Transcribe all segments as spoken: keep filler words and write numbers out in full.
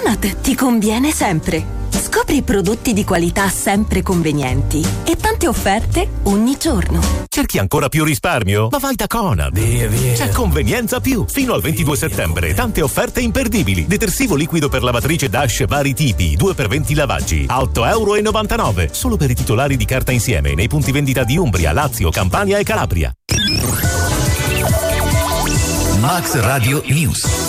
Conad ti conviene sempre. Scopri prodotti di qualità sempre convenienti e tante offerte ogni giorno. Cerchi ancora più risparmio? Ma vai da Conad. Via, via. C'è Convenienza Più. Fino al ventidue settembre. Tante offerte imperdibili. Detersivo liquido per lavatrice Dash vari tipi. due per venti lavaggi. A otto e novantanove euro. Solo per i titolari di Carta Insieme. Nei punti vendita di Umbria, Lazio, Campania e Calabria. Max Radio News.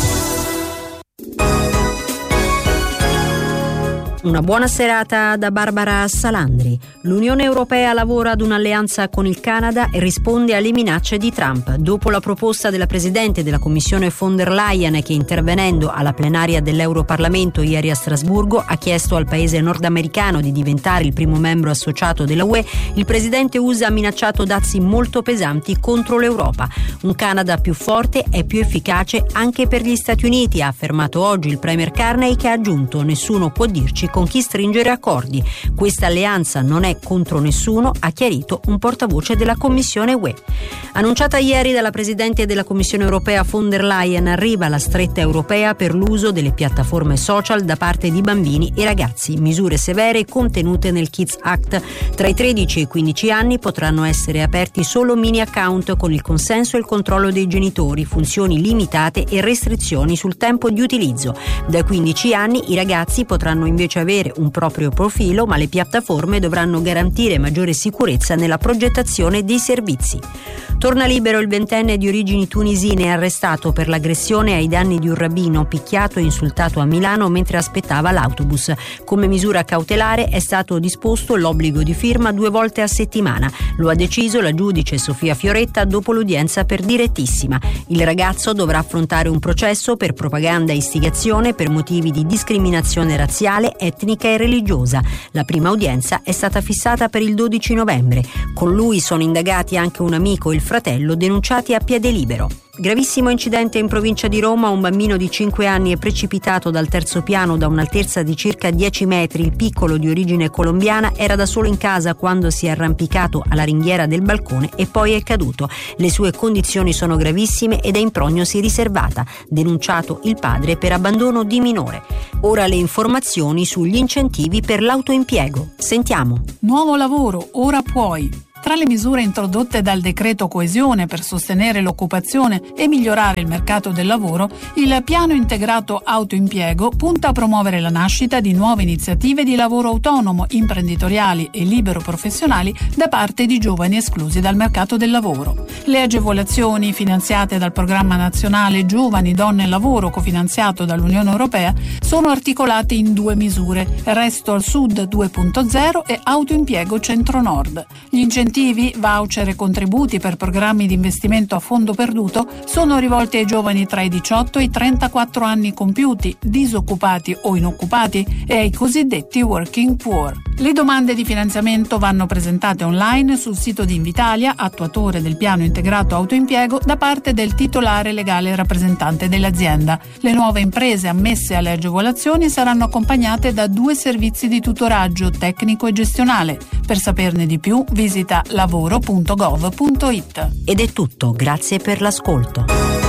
Una buona serata da Barbara Salandri. L'Unione Europea lavora ad un'alleanza con il Canada e risponde alle minacce di Trump. Dopo la proposta della Presidente della Commissione von der Leyen, che intervenendo alla plenaria dell'Europarlamento ieri a Strasburgo ha chiesto al paese nordamericano di diventare il primo membro associato della U E, il Presidente U S A ha minacciato dazi molto pesanti contro l'Europa. Un Canada più forte è più efficace anche per gli Stati Uniti, ha affermato oggi il Premier Carney, che ha aggiunto: nessuno può dirci con chi stringere accordi. Questa alleanza non è contro nessuno, ha chiarito un portavoce della Commissione U E. Annunciata ieri dalla Presidente della Commissione Europea von der Leyen, arriva la stretta europea per l'uso delle piattaforme social da parte di bambini e ragazzi. Misure severe contenute nel Kids Act. Tra i tredici e i quindici anni potranno essere aperti solo mini account con il consenso e il controllo dei genitori, funzioni limitate e restrizioni sul tempo di utilizzo. Dai quindici anni i ragazzi potranno invece avere un proprio profilo, ma le piattaforme dovranno garantire maggiore sicurezza nella progettazione dei servizi. Torna libero il ventenne di origini tunisine arrestato per l'aggressione ai danni di un rabbino picchiato e insultato a Milano mentre aspettava l'autobus. Come misura cautelare è stato disposto l'obbligo di firma due volte a settimana. Lo ha deciso la giudice Sofia Fioretta dopo l'udienza per Direttissima. Il ragazzo dovrà affrontare un processo per propaganda e istigazione per motivi di discriminazione razziale, etnica e religiosa. La prima udienza è stata fissata per il dodici novembre. Con lui sono indagati anche un amico e il fratello, denunciati a piede libero. Gravissimo incidente in provincia di Roma, un bambino di cinque anni è precipitato dal terzo piano da un'altezza di circa dieci metri. Il piccolo, di origine colombiana, era da solo in casa quando si è arrampicato alla ringhiera del balcone e poi è caduto. Le sue condizioni sono gravissime ed è in prognosi riservata. Denunciato il padre per abbandono di minore. Ora le informazioni sugli incentivi per l'autoimpiego. Sentiamo. Nuovo lavoro, ora puoi. Tra le misure introdotte dal decreto coesione per sostenere l'occupazione e migliorare il mercato del lavoro, il piano integrato autoimpiego punta a promuovere la nascita di nuove iniziative di lavoro autonomo, imprenditoriali e libero professionali da parte di giovani esclusi dal mercato del lavoro. Le agevolazioni finanziate dal programma nazionale Giovani, Donne e Lavoro, cofinanziato dall'Unione Europea, sono articolate in due misure: Resto al Sud due punto zero e Autoimpiego Centro-Nord. Gli incentivi Incentivi, voucher e contributi per programmi di investimento a fondo perduto sono rivolti ai giovani tra i diciotto e i trentaquattro anni compiuti, disoccupati o inoccupati, e ai cosiddetti working poor. Le domande di finanziamento vanno presentate online sul sito di Invitalia, attuatore del piano integrato autoimpiego, da parte del titolare legale rappresentante dell'azienda. Le nuove imprese ammesse alle agevolazioni saranno accompagnate da due servizi di tutoraggio tecnico e gestionale. Per saperne di più, visita lavoro punto gov punto it. Ed è tutto, grazie per l'ascolto.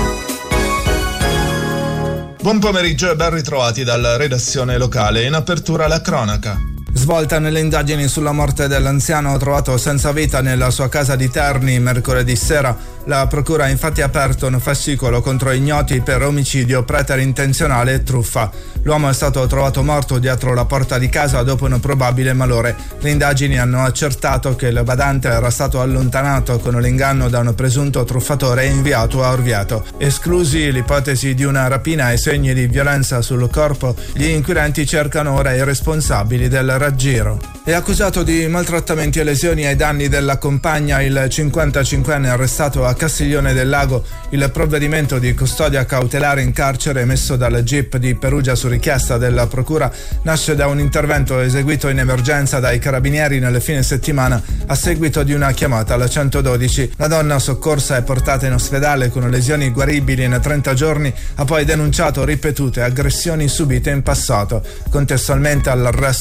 Buon pomeriggio e ben ritrovati dalla redazione locale. In apertura la cronaca. Svolta nelle indagini sulla morte dell'anziano trovato senza vita nella sua casa di Terni mercoledì sera. La procura ha infatti aperto un fascicolo contro ignoti per omicidio preterintenzionale e truffa. L'uomo è stato trovato morto dietro la porta di casa dopo un probabile malore. Le indagini hanno accertato che il badante era stato allontanato con l'inganno da un presunto truffatore e inviato a Orvieto. Esclusi l'ipotesi di una rapina e segni di violenza sul corpo, gli inquirenti cercano ora i responsabili del raggiro. È accusato di maltrattamenti e lesioni ai danni della compagna il cinquantacinquenne arrestato a Castiglione del Lago. Il provvedimento di custodia cautelare in carcere emesso dal G I P di Perugia su richiesta della procura nasce da un intervento eseguito in emergenza dai carabinieri nel fine settimana a seguito di una chiamata alla centododici. La donna soccorsa e portata in ospedale con lesioni guaribili in trenta giorni ha poi denunciato ripetute aggressioni subite in passato. Contestualmente all'arresto dell'uomo,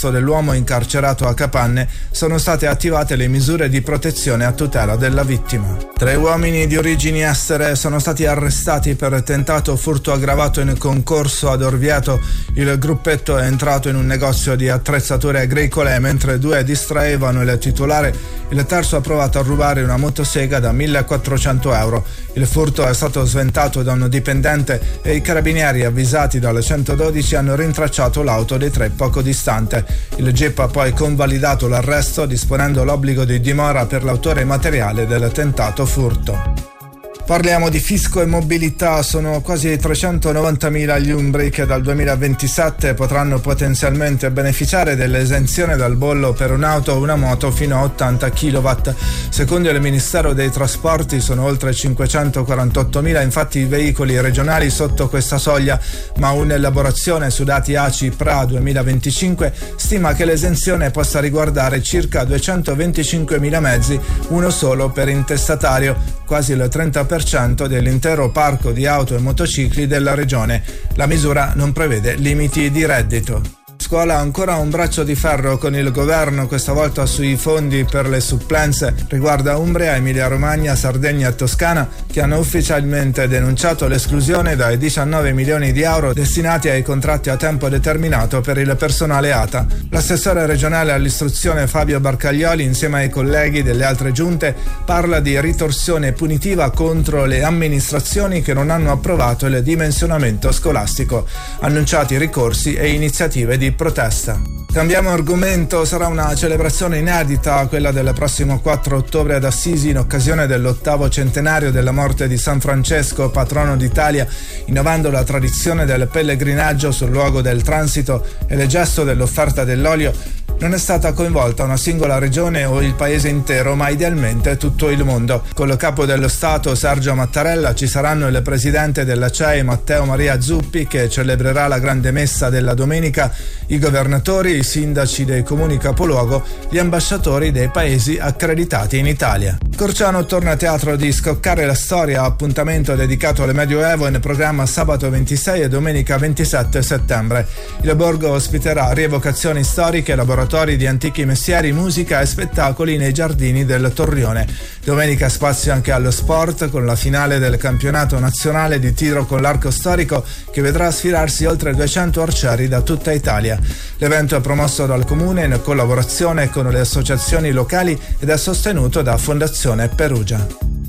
dell'uomo incarcerato a Capanne, sono state attivate le misure di protezione a tutela della vittima. Tre uomini di origini estere sono stati arrestati per tentato furto aggravato in concorso ad Orvieto. Il gruppetto è entrato in un negozio di attrezzature agricole mentre due distraevano il titolare. Il terzo ha provato a rubare una motosega da millequattrocento euro. Il furto è stato sventato da un dipendente e i carabinieri, avvisati dal centododici, hanno rintracciato l'auto dei tre poco distante. Il G I P ha poi convalidato l'arresto, disponendo l'obbligo di dimora per l'autore materiale del tentato furto. Parliamo di fisco e mobilità. Sono quasi trecentonovantamila gli umbri che dal duemilaventisette potranno potenzialmente beneficiare dell'esenzione dal bollo per un'auto o una moto fino a ottanta chilowatt. Secondo il Ministero dei Trasporti sono oltre cinquecentoquarantottomila infatti i veicoli regionali sotto questa soglia, ma un'elaborazione su dati A C I P R A duemilaventicinque stima che l'esenzione possa riguardare circa duecentoventicinquemila mezzi, uno solo per intestatario, quasi il trenta per cento dell'intero parco di auto e motocicli della regione. La misura non prevede limiti di reddito. Scuola ancora un braccio di ferro con il governo, questa volta sui fondi per le supplenze. Riguarda Umbria, Emilia Romagna, Sardegna e Toscana, che hanno ufficialmente denunciato l'esclusione dai diciannove milioni di euro destinati ai contratti a tempo determinato per il personale A T A. L'assessore regionale all'istruzione Fabio Barcaglioli, insieme ai colleghi delle altre giunte, parla di ritorsione punitiva contro le amministrazioni che non hanno approvato il dimensionamento scolastico. Annunciati ricorsi e iniziative di protesta. Cambiamo argomento, sarà una celebrazione inedita, quella del prossimo quattro ottobre ad Assisi, in occasione dell'ottavo centenario della morte di San Francesco, patrono d'Italia, innovando la tradizione del pellegrinaggio sul luogo del transito e il gesto dell'offerta dell'olio. Non è stata coinvolta una singola regione o il paese intero, ma idealmente tutto il mondo. Col capo dello Stato Sergio Mattarella ci saranno il presidente della C E I Matteo Maria Zuppi, che celebrerà la grande messa della domenica, i governatori, i sindaci dei comuni capoluogo, gli ambasciatori dei paesi accreditati in Italia. Corciano torna a teatro di Scoccare la storia, appuntamento dedicato al Medioevo in programma sabato ventisei e domenica ventisette settembre. Il borgo ospiterà rievocazioni storiche, laboratori di antichi mestieri, musica e spettacoli nei giardini del Torrione. Domenica spazio anche allo sport, con la finale del campionato nazionale di tiro con l'arco storico, che vedrà sfilarsi oltre duecento arcieri da tutta Italia. L'evento è promosso dal Comune in collaborazione con le associazioni locali ed è sostenuto da Fondazione Perugia.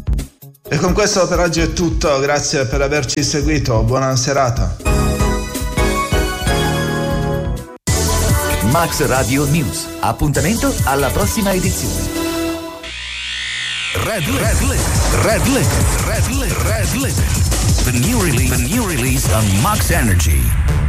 E con questo per oggi è tutto, grazie per averci seguito, buona serata. Max Radio News. Appuntamento alla prossima edizione. Red Red Red Red Red Red Red The new release, the new release on Max Energy.